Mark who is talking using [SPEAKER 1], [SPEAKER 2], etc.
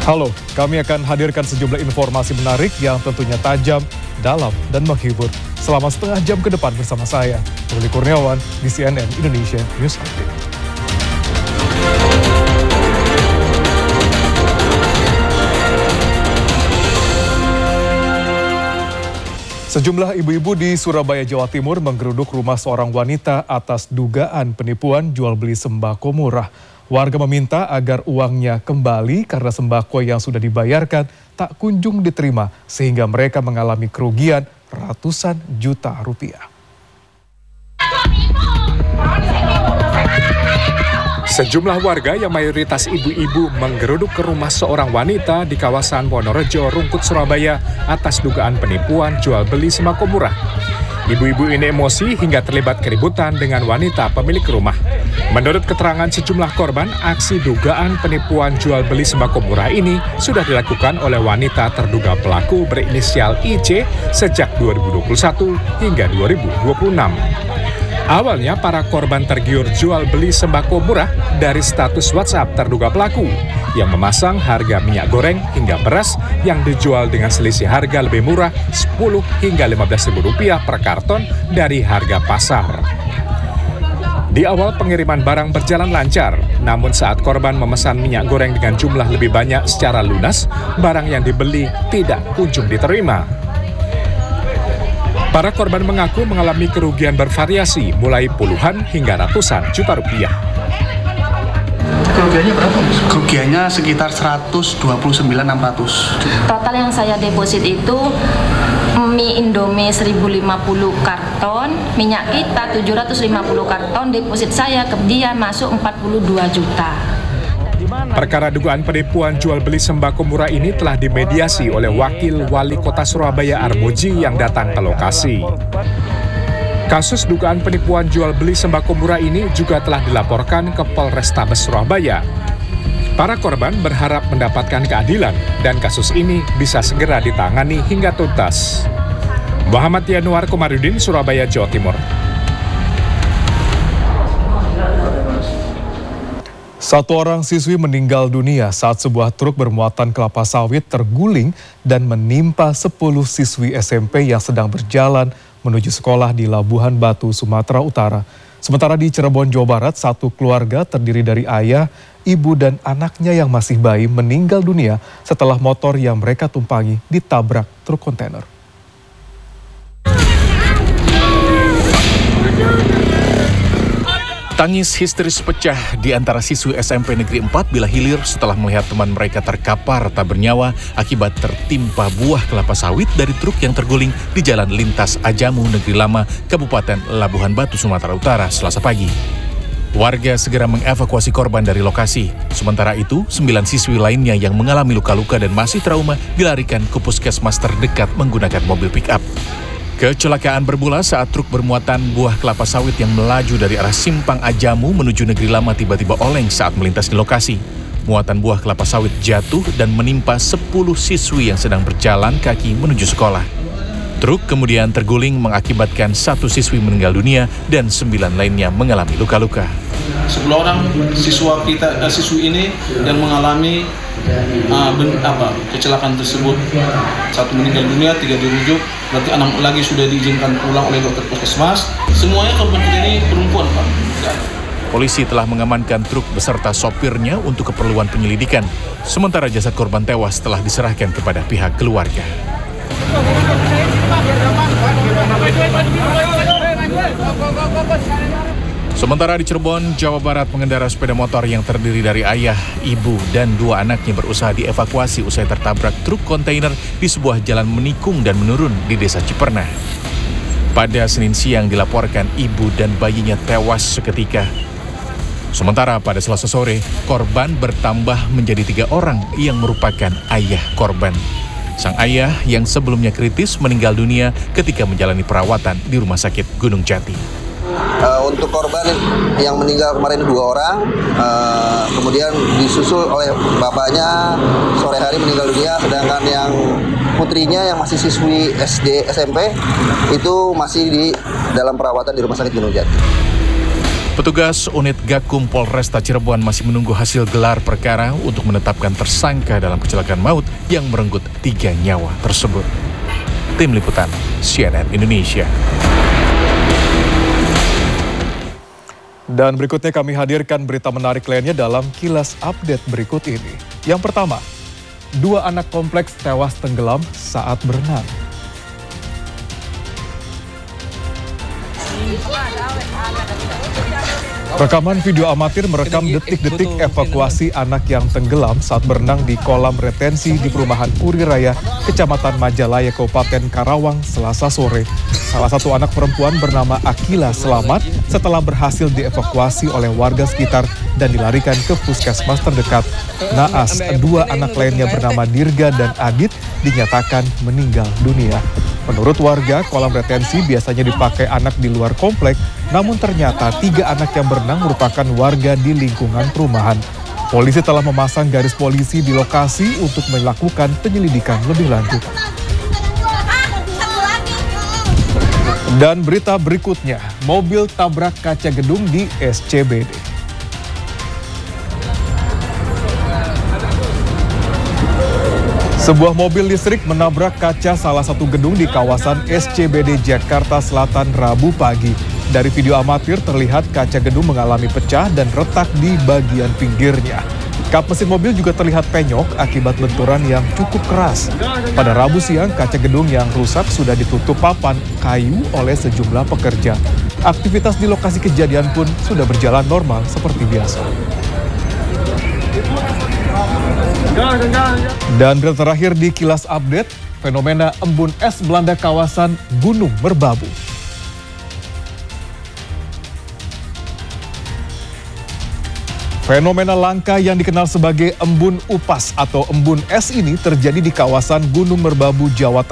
[SPEAKER 1] Halo, kami akan hadirkan sejumlah informasi menarik yang tentunya tajam, dalam, dan menghibur. Selama setengah jam ke depan bersama saya, Ruli Kurniawan di CNN Indonesia News Update. Sejumlah ibu-ibu di Surabaya, Jawa Timur menggeruduk rumah seorang wanita atas dugaan penipuan jual beli sembako murah. Warga meminta agar uangnya kembali karena sembako yang sudah dibayarkan tak kunjung diterima sehingga mereka mengalami kerugian ratusan juta rupiah.
[SPEAKER 2] Sejumlah warga yang mayoritas ibu-ibu menggeruduk ke rumah seorang wanita di kawasan Wonorejo, Rungkut, Surabaya atas dugaan penipuan jual beli sembako murah. Ibu-ibu ini emosi hingga terlibat keributan dengan wanita pemilik rumah. Menurut keterangan sejumlah korban, aksi dugaan penipuan jual beli sembako murah ini sudah dilakukan oleh wanita terduga pelaku berinisial IC sejak 2021 hingga 2026. Awalnya para korban tergiur jual beli sembako murah dari status WhatsApp terduga pelaku yang memasang harga minyak goreng hingga beras yang dijual dengan selisih harga lebih murah 10 hingga 15 ribu rupiah per karton dari harga pasar. Di awal pengiriman barang berjalan lancar, namun saat korban memesan minyak goreng dengan jumlah lebih banyak secara lunas, barang yang dibeli tidak kunjung diterima. Para korban mengaku mengalami kerugian bervariasi mulai puluhan hingga ratusan juta rupiah.
[SPEAKER 3] Kerugiannya berapa? Kerugiannya sekitar 129.600.
[SPEAKER 4] Total yang saya deposit itu mie Indomie 1050 karton, minyak kita 750 karton, deposit saya ke dia masuk 42 juta.
[SPEAKER 2] Perkara dugaan penipuan jual beli sembako murah ini telah dimediasi oleh Wakil Wali Kota Surabaya Armuji yang datang ke lokasi. Kasus dugaan penipuan jual beli sembako murah ini juga telah dilaporkan ke Polrestabes Surabaya. Para korban berharap mendapatkan keadilan dan kasus ini bisa segera ditangani hingga tuntas. Muhammad Yanuar Komarudin, Surabaya, Jawa Timur.
[SPEAKER 1] Satu orang siswi meninggal dunia saat sebuah truk bermuatan kelapa sawit terguling dan menimpa 10 siswi SMP yang sedang berjalan menuju sekolah di Labuhan Batu, Sumatera Utara. Sementara di Cirebon, Jawa Barat, satu keluarga terdiri dari ayah, ibu, dan anaknya yang masih bayi meninggal dunia setelah motor yang mereka tumpangi ditabrak truk kontainer.
[SPEAKER 5] Tangis histeris pecah di antara siswi SMP Negeri 4 Bila Hilir setelah melihat teman mereka terkapar tak bernyawa akibat tertimpa buah kelapa sawit dari truk yang terguling di Jalan Lintas Ajamu Negeri Lama, Kabupaten Labuhan Batu, Sumatera Utara, Selasa pagi. Warga segera mengevakuasi korban dari lokasi. Sementara itu, 9 siswi lainnya yang mengalami luka-luka dan masih trauma dilarikan ke puskesmas terdekat menggunakan mobil pick-up. Kecelakaan bermula saat truk bermuatan buah kelapa sawit yang melaju dari arah Simpang Ajamu menuju Negeri Lama tiba-tiba oleng saat melintas di lokasi. Muatan buah kelapa sawit jatuh dan menimpa 10 siswi yang sedang berjalan kaki menuju sekolah. Truk kemudian terguling mengakibatkan 1 siswi meninggal dunia dan 9 lainnya mengalami luka-luka.
[SPEAKER 6] 10 orang siswi ini yang mengalami kecelakaan tersebut. 1 meninggal dunia, 3 dirujuk, berarti 6 lagi sudah diizinkan pulang oleh dokter puskesmas. Semuanya korban ini perempuan, Pak.
[SPEAKER 5] Polisi telah mengamankan truk beserta sopirnya untuk keperluan penyelidikan. Sementara jasad korban tewas telah diserahkan kepada pihak keluarga. Sementara di Cirebon, Jawa Barat, pengendara sepeda motor yang terdiri dari ayah, ibu, dan 2 anaknya berusaha dievakuasi usai tertabrak truk kontainer di sebuah jalan menikung dan menurun di Desa Cipernah. Pada Senin siang dilaporkan ibu dan bayinya tewas seketika. Sementara pada Selasa sore, korban bertambah menjadi 3 orang yang merupakan ayah korban. Sang ayah yang sebelumnya kritis meninggal dunia ketika menjalani perawatan di Rumah Sakit Gunung Jati.
[SPEAKER 7] Untuk korban yang meninggal kemarin 2 orang, kemudian disusul oleh bapaknya sore hari meninggal dunia, sedangkan yang putrinya yang masih siswi SD SMP itu masih di dalam perawatan di Rumah Sakit Gunung Jati.
[SPEAKER 5] Petugas unit Gakum Polresta Cirebon masih menunggu hasil gelar perkara untuk menetapkan tersangka dalam kecelakaan maut yang merenggut 3 nyawa tersebut. Tim Liputan CNN Indonesia.
[SPEAKER 1] Dan berikutnya kami hadirkan berita menarik lainnya dalam kilas update berikut ini. Yang pertama, 2 anak kompleks tewas tenggelam saat berenang. Rekaman video amatir merekam detik-detik evakuasi anak yang tenggelam saat berenang di kolam retensi di perumahan Puri Raya, Kecamatan Majalaya, Kabupaten Karawang, Selasa sore. Salah satu anak perempuan bernama Akila selamat setelah berhasil dievakuasi oleh warga sekitar dan dilarikan ke puskesmas terdekat. Naas, 2 anak lainnya bernama Dirga dan Adit dinyatakan meninggal dunia. Menurut warga, kolam retensi biasanya dipakai anak di luar komplek, namun ternyata 3 anak yang berenang merupakan warga di lingkungan perumahan. Polisi telah memasang garis polisi di lokasi untuk melakukan penyelidikan lebih lanjut. Dan berita berikutnya, mobil tabrak kaca gedung di SCBD. Sebuah mobil listrik menabrak kaca salah satu gedung di kawasan SCBD Jakarta Selatan Rabu pagi. Dari video amatir terlihat kaca gedung mengalami pecah dan retak di bagian pinggirnya. Kap mesin mobil juga terlihat penyok akibat benturan yang cukup keras. Pada Rabu siang, kaca gedung yang rusak sudah ditutup papan kayu oleh sejumlah pekerja. Aktivitas di lokasi kejadian pun sudah berjalan normal seperti biasa. Dan berita terakhir di kilas update, fenomena embun es melanda kawasan Gunung Merbabu. Fenomena langka yang dikenal sebagai embun upas atau embun es ini terjadi di kawasan Gunung Merbabu, Jawa Tengah.